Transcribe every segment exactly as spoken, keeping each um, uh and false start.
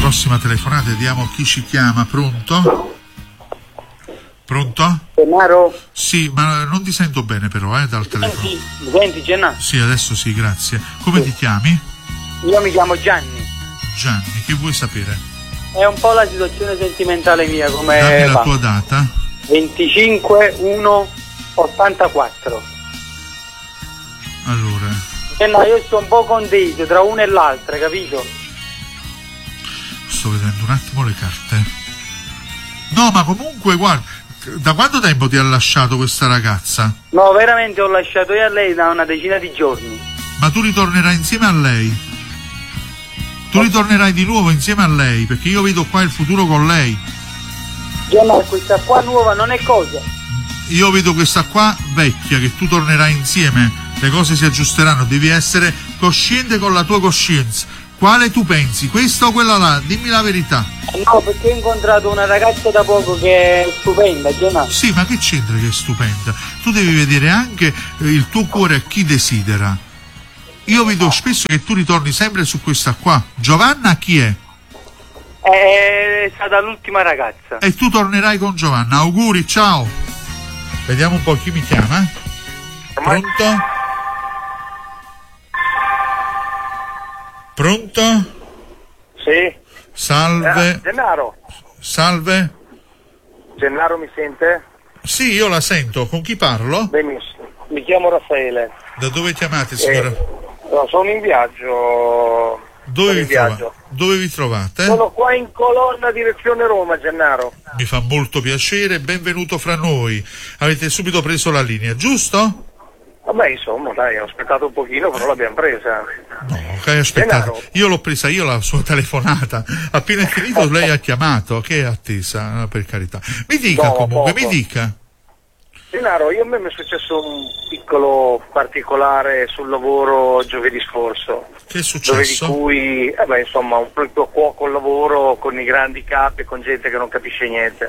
prossima telefonata, vediamo chi ci chiama. Pronto? Pronto? Gennaro? Sì, ma non ti sento bene però, eh, dal telefono. Senti, senti Gennaro? Sì, adesso sì, grazie. Come Sì. ti chiami? Io mi chiamo Gianni. Gianni, che vuoi sapere? È un po' la situazione sentimentale mia, come Dammi la va. tua data. venticinque uno ottantaquattro. Allora, Gennaro, io sto un po' condiviso tra una e l'altra, capito? sto vedendo un attimo le carte. No, ma comunque, guarda, da quanto tempo ti ha lasciato questa ragazza? No, veramente ho lasciato io a lei da una decina di giorni. Ma tu ritornerai insieme a lei? Tu ritornerai di nuovo insieme a lei, perché io vedo qua il futuro con lei. Gennaro, questa qua nuova non è cosa. Io vedo questa qua vecchia, che tu tornerai insieme, le cose si aggiusteranno, devi essere cosciente con la tua coscienza. Quale tu pensi, questa o quella là? Dimmi la verità. No, perché ho incontrato una ragazza da poco che è stupenda, Gennaro. Sì, ma che c'entra che è stupenda? Tu devi vedere anche eh, il tuo cuore a chi desidera. Io vedo spesso che tu ritorni sempre su questa qua. Giovanna chi è? È stata l'ultima ragazza. E tu tornerai con Giovanna. Auguri, ciao. Vediamo un po' chi mi chiama. Pronto? Pronto? Sì. Salve. Eh, Gennaro. Salve. Gennaro mi sente? Sì, io la sento. Con chi parlo? Benissimo. Mi chiamo Raffaele. Da dove chiamate, signora? Eh, no, sono in viaggio. Dove sono vi, in viaggio. trova- dove vi trovate? Sono qua in colonna direzione Roma, Gennaro. Mi fa molto piacere, benvenuto fra noi. Avete subito preso la linea, giusto? Vabbè, insomma, dai, ho aspettato un pochino, però l'abbiamo presa. No, che hai aspettato? Gennaro. Io l'ho presa io la sua telefonata. Appena è finito lei ha chiamato, che attesa, per carità. Mi dica No, comunque, poco. mi dica. Gennaro, io a me mi è successo un piccolo particolare sul lavoro giovedì scorso. Che è Dove di successo? cui, eh beh, insomma, un proprio cuoco lavoro con i grandi capi e con gente che non capisce niente.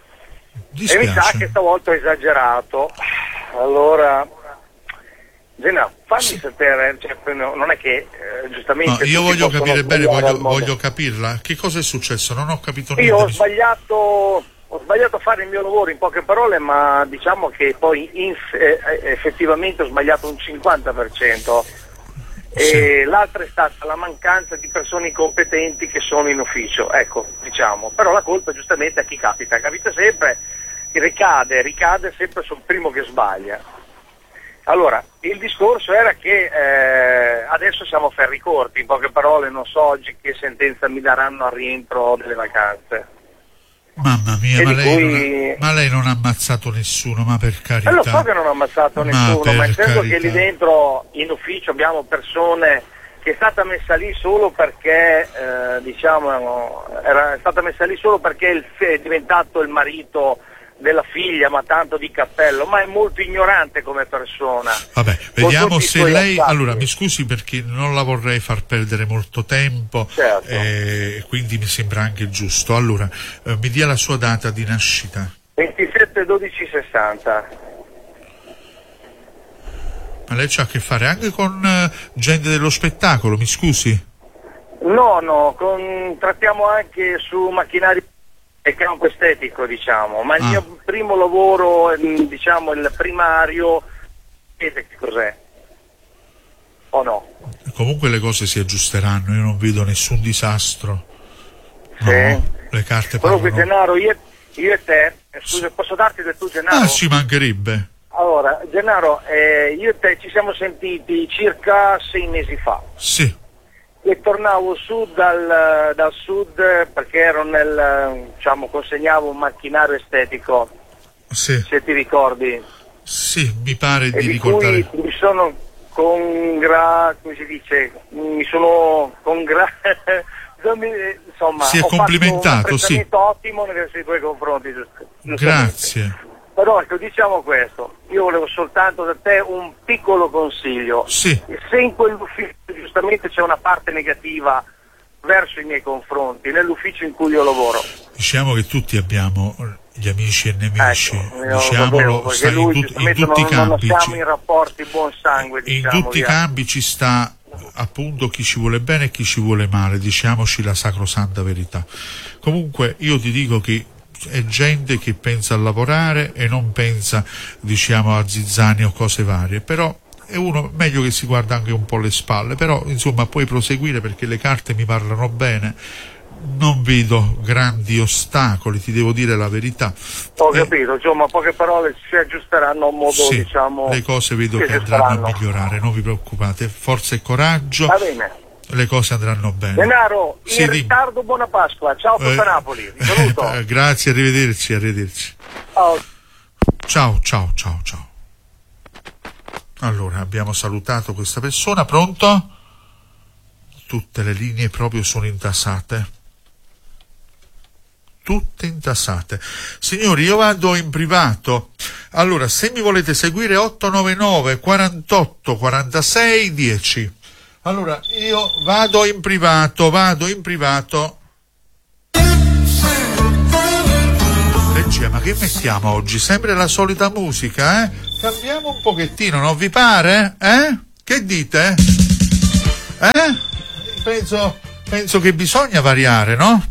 E mi sa che Dispiace. stavolta ho esagerato. Allora, Gennaro, fammi Sì. sapere, cioè, no, non è che eh, giustamente... No, io tutti voglio possono capire bene, sbagliare voglio, al mondo. voglio capirla. Che cosa è successo? Non ho capito Io ho niente. sbagliato, ho sbagliato a fare il mio lavoro in poche parole, ma diciamo che poi in- eh, effettivamente ho sbagliato un cinquanta per cento. E Sì. l'altra è stata la mancanza di persone incompetenti che sono in ufficio, ecco, diciamo. Però la colpa giustamente a chi capita, capita sempre, ricade, ricade sempre sul primo che sbaglia. Allora, il discorso era che eh, adesso siamo a ferri corti, in poche parole non so oggi che sentenza mi daranno al rientro delle vacanze. Mamma mia, E ma di lei, cui- non ha, ma lei non ha ammazzato nessuno, ma per carità. E lo so che non ho ammazzato Ma nessuno, per ma essendo carità. che lì dentro in ufficio abbiamo persone che è stata messa lì solo perché, eh, diciamo, era stata messa lì solo perché il, è diventato il marito della figlia, ma tanto di cappello, ma è molto ignorante come persona. Vabbè, Con vediamo tutti i se suoi lei... attacchi. Allora, mi scusi perché non la vorrei far perdere molto tempo, Certo. eh, quindi mi sembra anche giusto. Allora, eh, mi dia la sua data di nascita. ventisette dodici sessanta. Ma lei c'ha a che fare anche con eh, gente dello spettacolo, mi scusi? No, no, con, trattiamo anche su macchinari e campo estetico, diciamo, ma il Ah. mio primo lavoro, ehm, diciamo, il primario, sapete che cos'è? O no? Comunque le cose si aggiusteranno, io non vedo nessun disastro. Sì. No, le carte Comunque, parlano... Gennaro, io, io e te, eh, scusa, posso darti del tu, Gennaro? Ah, ci mancherebbe. Allora, Gennaro, eh, io e te ci siamo sentiti circa sei mesi fa. Sì, E tornavo su dal, dal sud perché ero nel, diciamo, consegnavo un macchinario estetico, sì, se ti ricordi, sì, mi pare e di di ricordare. cui mi sono congra, come si dice, mi sono congra, insomma, Si è ho fatto complimentato, un sì. apprezzamento ottimo nei verso i tuoi confronti, giust- giustamente. Grazie. Però ecco, diciamo questo, io volevo soltanto da te un piccolo consiglio. Sì. Se in quell'ufficio giustamente c'è una parte negativa verso i miei confronti, nell'ufficio in cui io lavoro, Diciamo che tutti abbiamo gli amici e nemici, ecco, io lo diciamolo, sapevo, perché sta in, lui tut- in giustamente tutti i non, non campi. siamo ci- in rapporti buon sangue, in diciamo, tutti i via. campi ci sta appunto chi ci vuole bene e chi ci vuole male, diciamoci la sacrosanta verità. Comunque io ti dico che è gente che pensa a lavorare e non pensa, diciamo, a zizzani o cose varie, però è uno meglio che si guarda anche un po' le spalle, però insomma puoi proseguire perché le carte mi parlano bene, non vedo grandi ostacoli, ti devo dire la verità. Ho eh, capito, insomma poche parole si aggiusteranno a modo, sì, diciamo, le cose vedo che andranno a migliorare, non vi preoccupate, forza e coraggio. Va bene. Le cose andranno bene. Denaro, in sì, ritardo, buona Pasqua. Ciao, Forza eh, Napoli. Vi saluto. Eh, grazie, arrivederci, arrivederci. Ciao. Ciao, ciao, ciao, ciao. Allora, abbiamo salutato questa persona, pronto? Tutte le linee proprio sono intasate. Tutte intasate. Signori, io vado in privato. Allora, se mi volete seguire, otto nove nove quarantotto quarantasei dieci. Allora, io vado in privato, vado in privato. Regia, ma che mettiamo oggi? Sempre la solita musica, eh? Cambiamo un pochettino, non vi pare? Eh? Che dite? Eh? Penso, penso che bisogna variare, no?